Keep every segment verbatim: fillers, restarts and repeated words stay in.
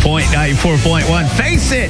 Point ninety-four point one. Face it.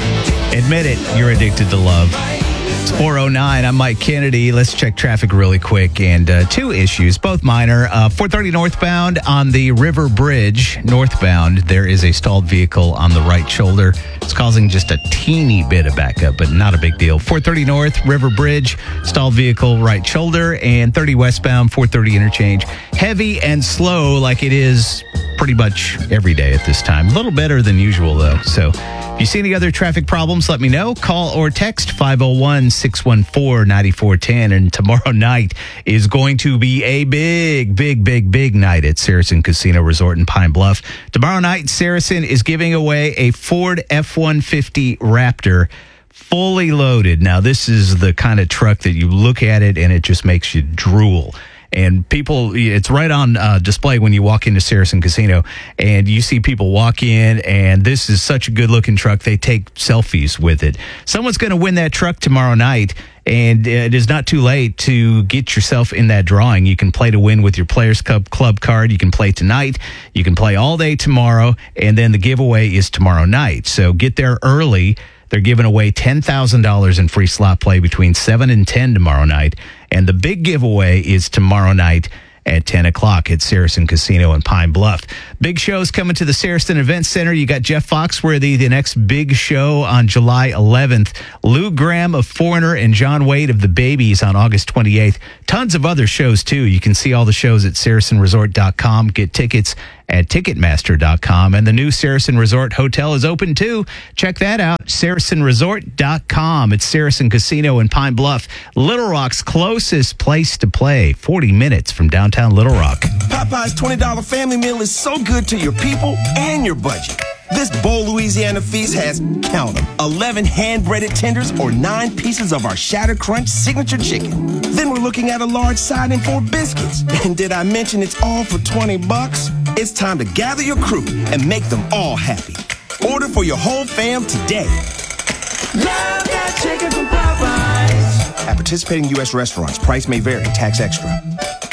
Admit it. You're addicted to love. It's four oh nine. I'm Mike Kennedy. Let's check traffic really quick. And uh, two issues, both minor. Uh, four thirty northbound on the River Bridge northbound, there is a stalled vehicle on the right shoulder. It's causing just a teeny bit of backup, but not a big deal. four thirty north, River Bridge, stalled vehicle right shoulder. And thirty westbound, four thirty interchange. Heavy and slow like it is pretty much every day at this time. A little better than usual, though. So if you see any other traffic problems, let me know. Call or text five oh one, six one four, nine four one oh. And tomorrow night is going to be a big, big, big, big night at Saracen Casino Resort in Pine Bluff. Tomorrow night, Saracen is giving away a Ford F one fifty Raptor fully loaded. Now, this is the kind of truck that you look at it and it just makes you drool. And people, it's right on uh, display when you walk into Saracen Casino, and you see people walk in, and this is such a good-looking truck. They take selfies with it. Someone's going to win that truck tomorrow night, and it is not too late to get yourself in that drawing. You can play to win with your Players Club Club card. You can play tonight. You can play all day tomorrow, and then the giveaway is tomorrow night. So get there early. They're giving away ten thousand dollars in free slot play between seven and ten tomorrow night. And the big giveaway is tomorrow night at ten o'clock at Saracen Casino in Pine Bluff. Big shows coming to the Saracen Event Center. You got Jeff Foxworthy, the next big show on July eleventh. Lou Graham of Foreigner and John Wade of The Babies on August twenty-eighth. Tons of other shows, too. You can see all the shows at saracen resort dot com. Get tickets at ticketmaster dot com. And the new Saracen Resort Hotel is open, too. Check that out, saracen resort dot com. It's Saracen Casino in Pine Bluff, Little Rock's closest place to play, forty minutes from downtown Little Rock. Popeye's twenty dollar family meal is so good to your people and your budget. This Bold Louisiana feast has, count them, eleven hand-breaded tenders or nine pieces of our Shatter Crunch signature chicken. Then we're looking at a large side and four biscuits. And did I mention it's all for twenty bucks? It's time to gather your crew and make them all happy. Order for your whole fam today. Love that chicken from Popeyes. At participating U S restaurants, price may vary, tax extra.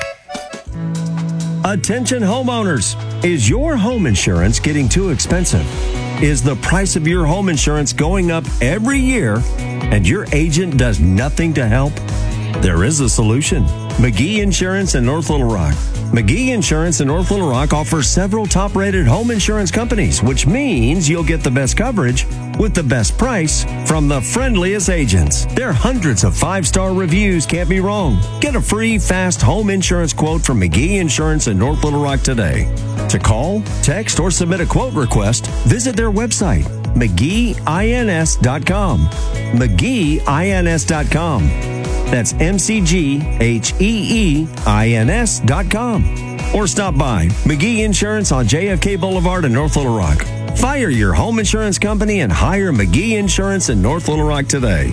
Attention homeowners. Is your home insurance getting too expensive? Is the price of your home insurance going up every year and your agent does nothing to help? There is a solution. McGee Insurance in North Little Rock. McGee Insurance in North Little Rock offers several top-rated home insurance companies, which means you'll get the best coverage with the best price from the friendliest agents. Their hundreds of five-star reviews can't be wrong. Get a free, fast home insurance quote from McGee Insurance in North Little Rock today. To call, text, or submit a quote request, visit their website, mcgee ins dot com. mcgee ins dot com. That's M C G H E E I N S dot com. Or stop by McGee Insurance on J F K Boulevard in North Little Rock. Fire your home insurance company and hire McGee Insurance in North Little Rock today.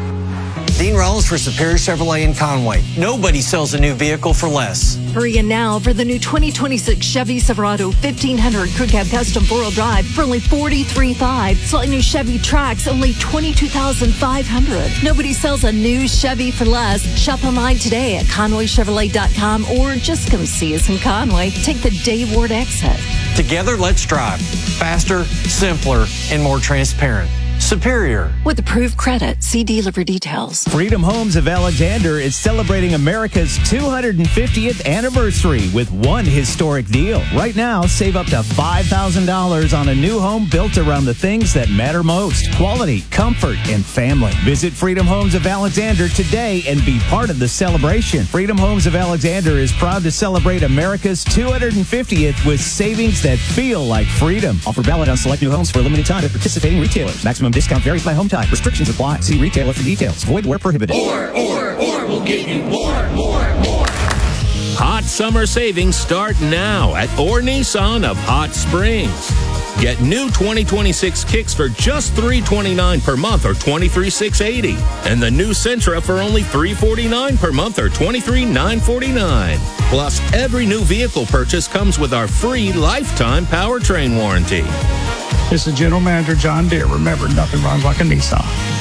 Dean Rollins for Superior Chevrolet in Conway. Nobody sells a new vehicle for less. Hurry in now for the new twenty twenty-six Chevy Silverado fifteen hundred Crew Cab Custom four-wheel drive for only forty-three thousand five hundred dollars. Slightly new Chevy Trax, only twenty-two thousand five hundred dollars. Nobody sells a new Chevy for less. Shop online today at conway chevrolet dot com or just come see us in Conway. Take the Dave Ward exit. Together, let's drive. Faster, simpler, and more transparent. Superior. With approved credit, see dealer for details. Freedom Homes of Alexander is celebrating America's two hundred fiftieth anniversary with one historic deal. Right now, save up to five thousand dollars on a new home built around the things that matter most: quality, comfort, and family. Visit Freedom Homes of Alexander today and be part of the celebration. Freedom Homes of Alexander is proud to celebrate America's two hundred fiftieth with savings that feel like freedom. Offer valid on select new homes for a limited time at participating retailers. Maximum discount varies by home type. Restrictions apply. See retailer for details. Void where prohibited. More, more, more will give you more, more, more. Hot summer savings start now at Orr Nissan of Hot Springs. Get new twenty twenty-six Kicks for just three hundred twenty-nine dollars per month or twenty-three thousand six hundred eighty dollars. And the new Sentra for only three hundred forty-nine dollars per month or twenty-three thousand nine hundred forty-nine dollars. Plus, every new vehicle purchase comes with our free lifetime powertrain warranty. This is General Manager John Deere. Remember, nothing runs like a Nissan.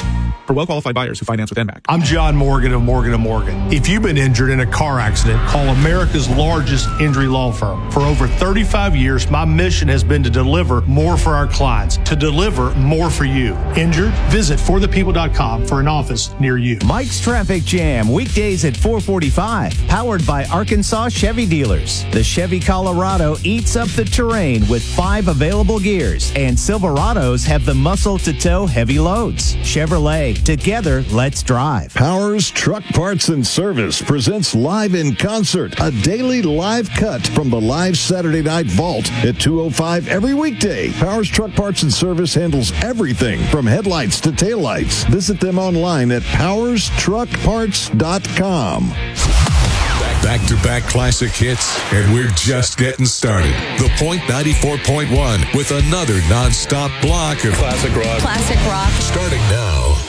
for well-qualified buyers who finance with N M A C. I'm John Morgan of Morgan and Morgan. If you've been injured in a car accident, call America's largest injury law firm. For over thirty-five years, my mission has been to deliver more for our clients, to deliver more for you. Injured? Visit for the people dot com for an office near you. Mike's Traffic Jam, weekdays at four forty-five, powered by Arkansas Chevy Dealers. The Chevy Colorado eats up the terrain with five available gears, and Silverados have the muscle to tow heavy loads. Chevrolet, together, let's drive. Powers Truck Parts and Service presents Live in Concert, a daily live cut from the live Saturday Night Vault at two oh five every weekday. Powers Truck Parts and Service handles everything from headlights to taillights. Visit them online at powers truck parts dot com. Back-to-back classic hits, and we're just getting started. The Point ninety-four point one with another non-stop block of classic rock. Classic rock. Starting now.